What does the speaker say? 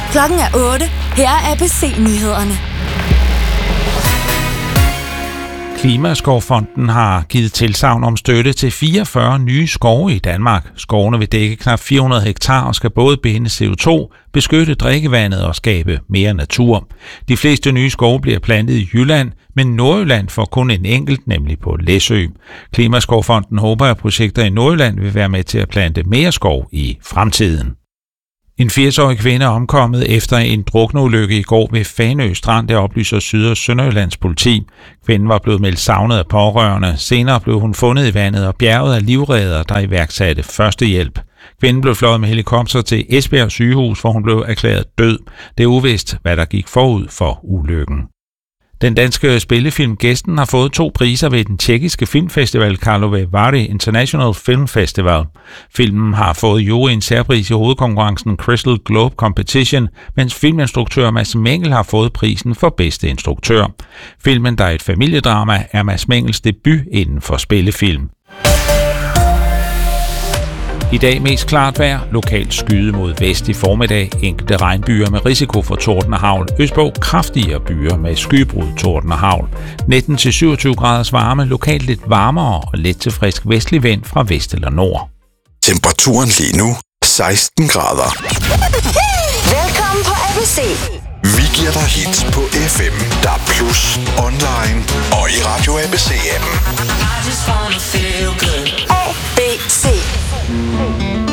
Klokken er 8. Her er ABC-nyhederne. Klimaskovfonden har givet tilsagn om støtte til 44 nye skove i Danmark. Skovene vil dække knap 400 hektar og skal både binde CO2, beskytte drikkevandet og skabe mere natur. De fleste nye skove bliver plantet i Jylland, men Nordjylland får kun en enkelt, nemlig på Læsø. Klimaskovfonden håber, at projekter i Nordjylland vil være med til at plante mere skov i fremtiden. En 80-årig kvinde er omkommet efter en drukneulykke i går ved Fanø Strand, der oplyser Syd- og Sønderjyllands politi. Kvinden var blevet meldt savnet af pårørende. Senere blev hun fundet i vandet og bjerget af livreddere, der iværksatte førstehjælp. Kvinden blev fløjet med helikopter til Esbjerg sygehus, hvor hun blev erklæret død. Det er uvist, hvad der gik forud for ulykken. Den danske spillefilm Gæsten har fået 2 priser ved den tjekkiske filmfestival Karlovy Vary International Film Festival. Filmen har fået juryens særpris i hovedkonkurrencen Crystal Globe Competition, mens filminstruktør Mads Mengel har fået prisen for bedste instruktør. Filmen, der er et familiedrama, er Mads Mengels debut inden for spillefilm. I dag mest klart vejr, lokalt skyde mod vest i formiddag, enkelte regnbyer med risiko for torden og hagl, østpå kraftigere byer med skybrud, torden og hagl. 19-27 graders varme, lokalt lidt varmere og let til frisk vestlig vind fra vest eller nord. Temperaturen lige nu 16 grader. Velkommen på ABC. Vi giver dig hits på FM, DAB+, online og i Radio ABC-appen. ABC.